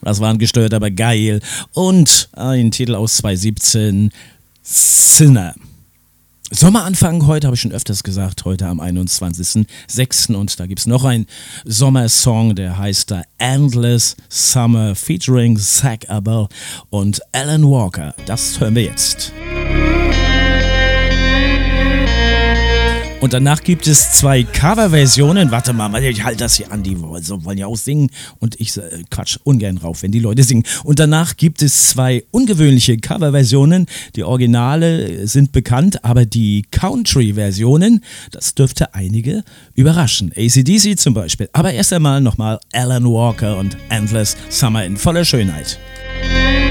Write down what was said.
Das war ein gestört, aber geil. Und ein Titel aus 2017, Sinner. Sommeranfang heute, habe ich schon öfters gesagt, heute am 21.06. Und da gibt es noch einen Sommersong, der heißt da Endless Summer featuring Zach Abel und Alan Walker. Das hören wir jetzt. Und danach gibt es 2 Coverversionen. Warte mal, ich halte das hier an, die wollen ja auch singen. Und ich quatsch ungern rauf, wenn die Leute singen. Und danach gibt es 2 ungewöhnliche Coverversionen. Die Originale sind bekannt, aber die Country-Versionen, das dürfte einige überraschen. AC/DC zum Beispiel. Aber erst einmal nochmal Alan Walker und Endless Summer in voller Schönheit.